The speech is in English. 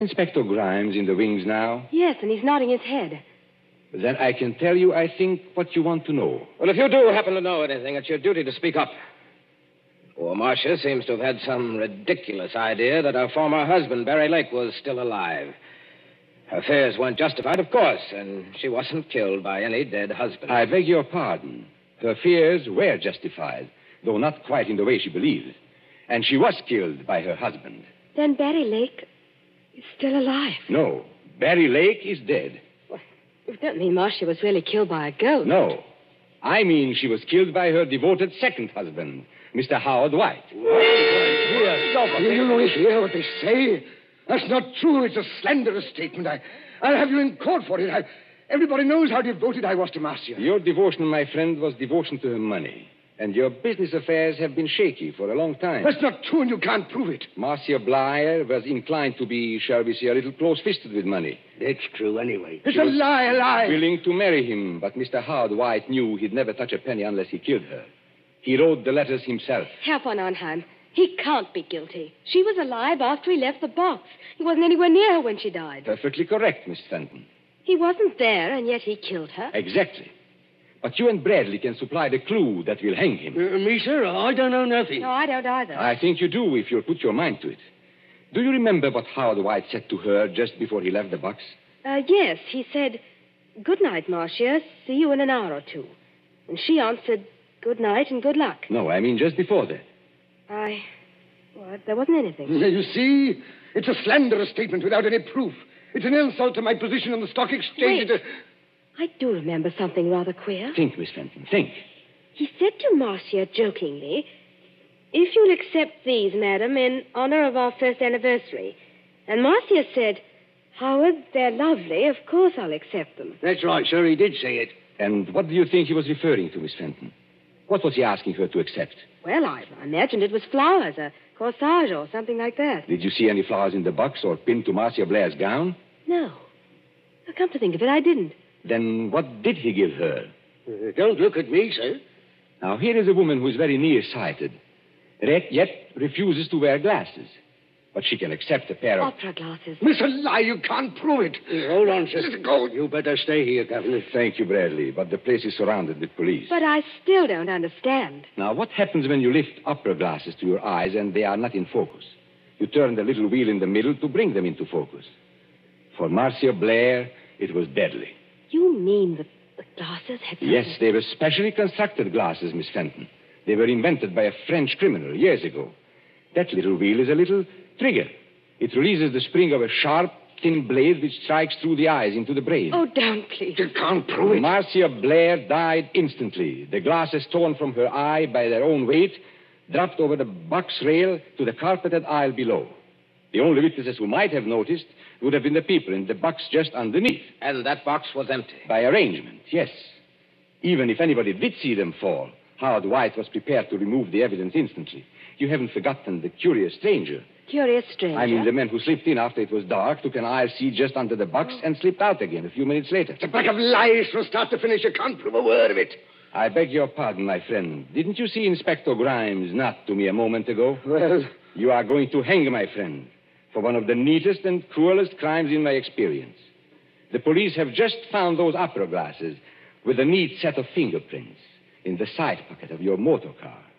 Inspector Grimes in the wings now? Yes, and he's nodding his head. Then I can tell you, I think, what you want to know. Well, if you do happen to know anything, it's your duty to speak up. Poor Marcia seems to have had some ridiculous idea that her former husband, Barry Lake, was still alive. Her fears weren't justified, of course, and she wasn't killed by any dead husband. I beg your pardon. Her fears were justified, though not quite in the way she believed. And she was killed by her husband. Then Barry Lake is still alive. No, Barry Lake is dead. Well, you don't mean Marcia was really killed by a ghost? No. I mean she was killed by her devoted second husband, Mr. Howard White. Here, stop. You hear what they say? That's not true. It's a slanderous statement. I'll have you in court for it. Everybody knows how devoted I was to Marcia. Your devotion, my friend, was devotion to her money. And your business affairs have been shaky for a long time. That's not true, and you can't prove it. Marcia Blair was inclined to be, shall we say, a little close-fisted with money. That's true anyway. It's a lie. Willing to marry him, but Mr. Howard White knew he'd never touch a penny unless he killed her. He wrote the letters himself. Herr von Arnheim, he can't be guilty. She was alive after he left the box. He wasn't anywhere near her when she died. Perfectly correct, Miss Fenton. He wasn't there, and yet he killed her. Exactly. But you and Bradley can supply the clue that will hang him. Me, sir? I don't know nothing. No, I don't either. I think you do if you'll put your mind to it. Do you remember what Howard White said to her just before he left the box? Yes, he said, "Good night, Marcia. See you in an hour or two." And she answered, "Good night and good luck." No, I mean just before that. Well, there wasn't anything. You see? It's a slanderous statement without any proof. It's an insult to my position on the stock exchange. Wait. I do remember something rather queer. Think, Miss Fenton, think. He said to Marcia jokingly, "If you'll accept these, madam, in honor of our first anniversary." And Marcia said, "Howard, they're lovely. Of course I'll accept them." That's right, sir. He did say it. And what do you think he was referring to, Miss Fenton? What was he asking her to accept? Well, I imagined it was flowers, a corsage or something like that. Did you see any flowers in the box or pinned to Marcia Blair's gown? No. Now, come to think of it, I didn't. Then what did he give her? Don't look at me, sir. Now, here is a woman who is very nearsighted, yet refuses to wear glasses. But she can accept a pair of... Opera glasses. It's a lie. You can't prove it. Hold on, sir. Go. You better stay here, Governor. Thank you, Bradley, but the place is surrounded with police. But I still don't understand. Now, what happens when you lift opera glasses to your eyes and they are not in focus? You turn the little wheel in the middle to bring them into focus. For Marcia Blair, it was deadly. You mean that the glasses had something... Yes, they were specially constructed glasses, Miss Fenton. They were invented by a French criminal years ago. That little wheel is a little trigger. It releases the spring of a sharp, thin blade which strikes through the eyes into the brain. Oh, don't, please. You can't prove it. Marcia Blair died instantly. The glasses torn from her eye by their own weight dropped over the box rail to the carpeted aisle below. The only witnesses who might have noticed would have been the people in the box just underneath. And that box was empty. By arrangement, yes. Even if anybody did see them fall, Howard White was prepared to remove the evidence instantly. You haven't forgotten the curious stranger. Curious stranger? I mean the man who slipped in after it was dark, took an aisle seat just under the box, and slipped out again a few minutes later. It's a pack of lies from start to finish. You can't prove a word of it. I beg your pardon, my friend. Didn't you see Inspector Grimes nod to me a moment ago? Well... You are going to hang, my friend, for one of the neatest and cruelest crimes in my experience. The police have just found those opera glasses with a neat set of fingerprints in the side pocket of your motor car.